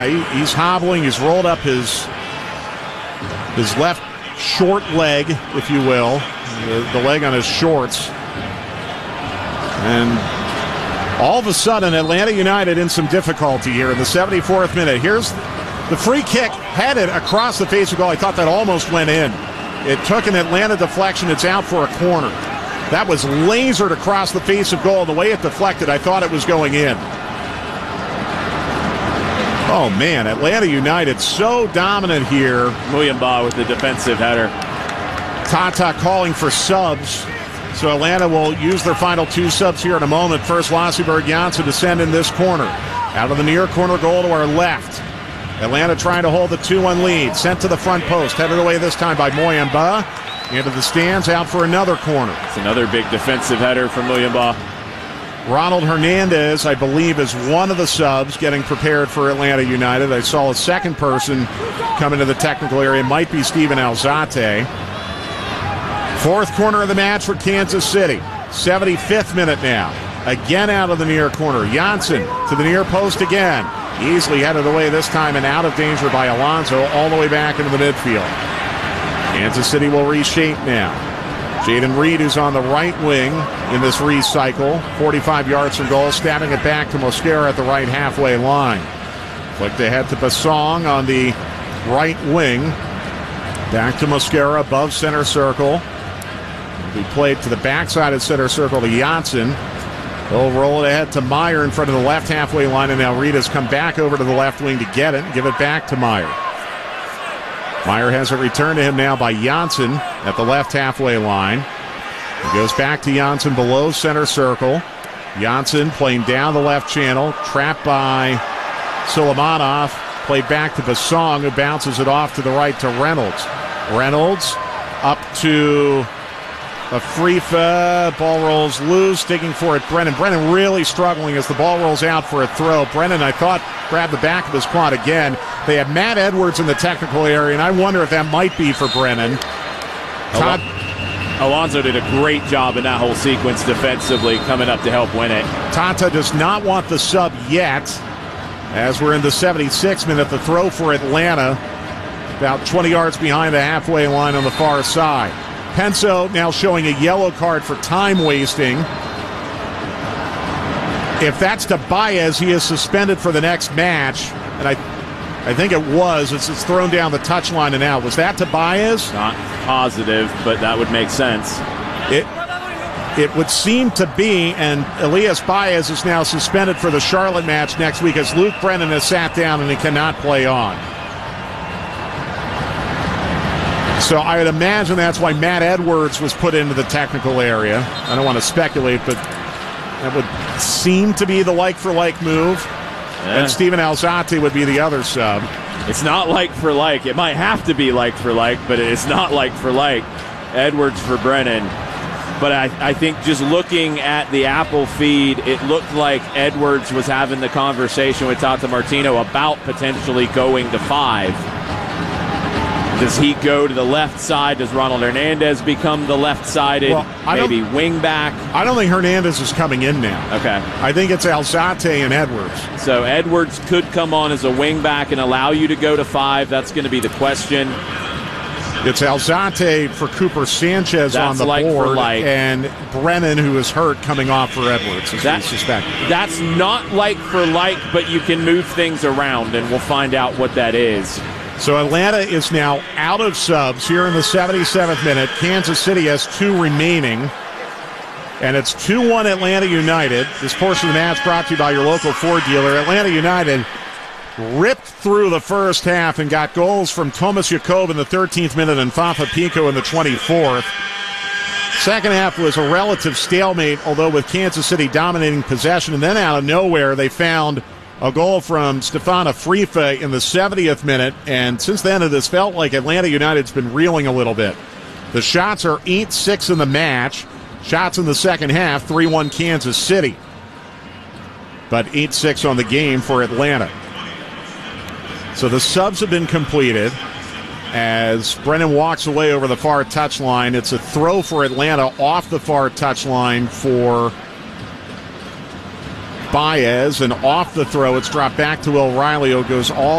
He's hobbling. He's rolled up his left short leg, if you will, the leg on his shorts. And all of a sudden, Atlanta United in some difficulty here in the 74th minute. Here's the free kick headed across the face of goal. I thought that almost went in. It took an Atlanta deflection. It's out for a corner. That was lasered across the face of goal. The way it deflected, I thought it was going in. Oh, man, Atlanta United so dominant here. Muyumba with the defensive header. Tata calling for subs. So Atlanta will use their final two subs here in a moment. First, Lassieberg Janssen to send in this corner. Out of the near corner goal to our left. Atlanta trying to hold the 2-1 lead. Sent to the front post. Headed away this time by Muyumba. Into the stands, out for another corner. It's another big defensive header from Muyumba. Ronald Hernandez, I believe, is one of the subs getting prepared for Atlanta United. I saw a second person come into the technical area. Might be Steven Alzate. Fourth corner of the match for Kansas City. 75th minute now. Again out of the near corner. Janssen to the near post again. Easily headed away this time and out of danger by Alonso all the way back into the midfield. Kansas City will reshape now. Jaden Reed, who's on the right wing in this recycle. 45 yards from goal, stabbing it back to Mosquera at the right halfway line. Flicked ahead to Basong on the right wing. Back to Mosquera above center circle. He played to the backside of center circle to Janssen. He'll roll it ahead to Meyer in front of the left halfway line, and now Reed has come back over to the left wing to get it and give it back to Meyer. Meyer has it returned to him now by Janssen at the left halfway line. He goes back to Janssen below center circle. Janssen playing down the left channel, trapped by Sulamanov. Played back to Basong, who bounces it off to the right to Reynolds. Reynolds up to Afrifa. Ball rolls loose, digging for it. Brennan really struggling as the ball rolls out for a throw. Brennan, I thought, grabbed the back of his quad again. They have Matt Edwards in the technical area, and I wonder if that might be for Brennan. Alonso did a great job in that whole sequence defensively, coming up to help win it. Tata does not want the sub yet, as we're in the 76th minute. The throw for Atlanta, about 20 yards behind the halfway line on the far side. Penso now showing a yellow card for time wasting. If that's to Baez, he is suspended for the next match. And I think it was. It's thrown down the touchline and out. Was that to Baez? Not positive, but that would make sense. It would seem to be, and Elias Baez is now suspended for the Charlotte match next week as Luke Brennan has sat down and he cannot play on. So I would imagine that's why Matt Edwards was put into the technical area. I don't want to speculate, but that would seem to be the like-for-like move. Yeah. And Steven Alzate would be the other sub. It's not like-for-like. It might have to be like-for-like, but it's not like-for-like. Edwards for Brennan. But I think just looking at the Apple feed, it looked like Edwards was having the conversation with Tata Martino about potentially going to 5. Does he go to the left side? Does Ronald Hernandez become the left-sided, maybe wing back? I don't think Hernandez is coming in now. Okay. I think it's Alzate and Edwards. So Edwards could come on as a wing back and allow you to go to 5. That's going to be the question. It's Alzate for Cooper Sanchez on the board, and Brennan, who is hurt, coming off for Edwards, as we suspect. That's not like for like, but you can move things around, and we'll find out what that is. So Atlanta is now out of subs here in the 77th minute. Kansas City has 2 remaining. And it's 2-1 Atlanta United. This portion of the match brought to you by your local Ford dealer. Atlanta United ripped through the first half and got goals from Thomas Jakob in the 13th minute and Fafa Pico in the 24th. Second half was a relative stalemate, although with Kansas City dominating possession. And then out of nowhere, they found a goal from Stefan Afrifa in the 70th minute, and since then it has felt like Atlanta United's been reeling a little bit. The shots are 8-6 in the match. Shots in the second half, 3-1 Kansas City. But 8-6 on the game for Atlanta. So the subs have been completed as Brennan walks away over the far touchline. It's a throw for Atlanta off the far touchline for Baez, and off the throw, it's dropped back to O'Reilly, who goes all